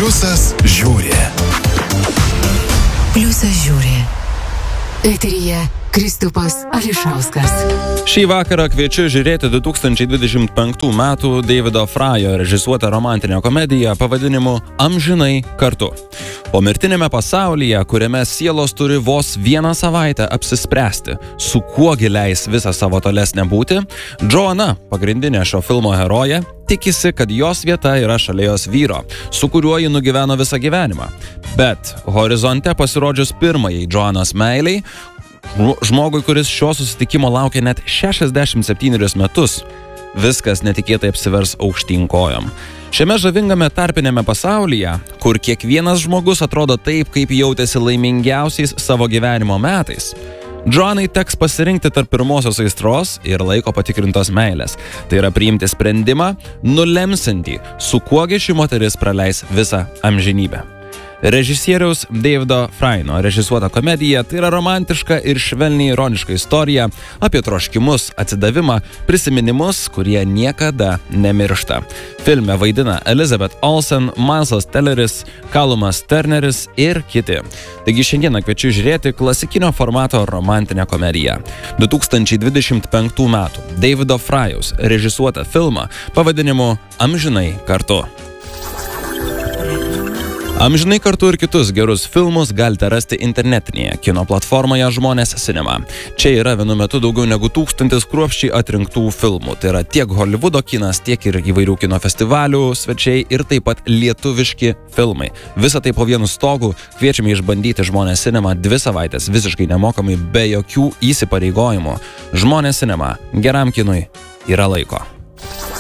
Pliusas žiūri. Pliusas žiūri. Eteryje Kristupas Ališauskas. Šį vakarą kviečiu žiūrėti 2025 metų Davido Fryo režisuotą romantinę komediją pavadinimu Amžinai kartu. Pomirtinėme pasaulyje, kuriame sielos turi vos vieną savaitę apsispręsti, su kuo gileis visą savo tolesnę būtį, Joanna, pagrindinė šio filmo herojė, tikisi, kad jos vieta yra šalia jos vyro, su kuriuo ji nugyveno visą gyvenimą. Bet horizonte pasirodžius pirmajai Joannos meiliai, žmogui, kuris šio susitikimo laukia net 67 metus, viskas netikėtai apsivers aukštyn kojom. Šiame žavingame tarpinėme pasaulyje, kur kiekvienas žmogus atrodo taip, kaip jautėsi laimingiausiais savo gyvenimo metais, Joannai teks pasirinkti tarp pirmosios aistros ir laiko patikrintos meilės. Tai yra priimti sprendimą, nulemsintį, su kuogi ši moteris praleis visą amžinybę. Režisieriaus Davido Fryo režisuota komedija tai yra romantiška ir švelniai ironiška istorija apie troškimus, atsidavimą, prisiminimus, kurie niekada nemiršta. Filme vaidina Elizabeth Olsen, Milesas Telleris, Callum Turneris ir kiti. Taigi šiandieną kviečiu žiūrėti klasikinio formato romantinę komediją. 2025 metų Davido Fryaus režisuotą filmą pavadinimu Amžinai kartu. Amžinai kartu ir kitus gerus filmus galite rasti internetinėje kino platformoje Žmonės Cinema. Čia yra vienu metu daugiau negu 1000 kruopščiai atrinktų filmų. Tai yra tiek Holivudo kinas, tiek ir įvairių kino festivalių svečiai ir taip pat lietuviški filmai. Visą tai po vienu stogu kviečiame išbandyti Žmonės Cinema 2 savaitės visiškai nemokamai be jokių įsipareigojimų. Žmonės Cinema. Geram kinui yra laiko.